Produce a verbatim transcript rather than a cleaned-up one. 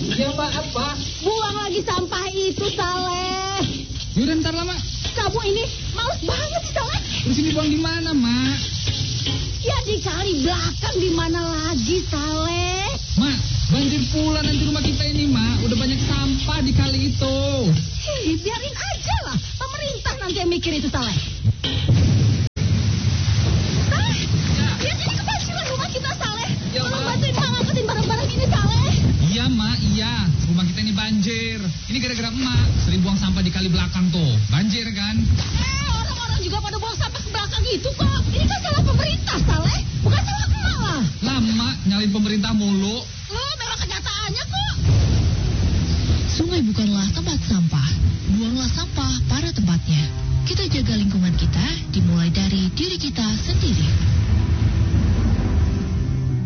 Iya, Mbak, apa? Buang lagi sampah itu, Saleh. Yaudah, ntar lah, Mak. Kamu ini males banget sih, Saleh. Terus ini buang di mana, Mak? Ya di kali belakang, di mana lagi, Saleh? Mak, banjir pula nanti rumah kita ini, Mak. Udah banyak sampah di kali itu. Hei, biarin aja lah. Pemerintah nanti yang mikir itu, Saleh. Saleh, Ya. lihat ini kebanjiran rumah kita, Saleh. Ya, Tolong Mak. bantuin Mak ngangkatin barang-barang ini, Saleh. Iya, Mak, iya. Rumah kita ini banjir. Ini gara-gara emak sering buang sampah di kali belakang tuh. Banjir kan? Eh, orang-orang juga pada buang sampah ke belakang itu kok. Ini kan salah pemerintah, Saleh. Bukan salah emak lah. Lama nyalain pemerintah mulu. Oh, memang kenyataannya kok. Sungai bukanlah tempat sampah. Buanglah sampah pada tempatnya. Kita jaga lingkungan kita dimulai dari diri kita sendiri.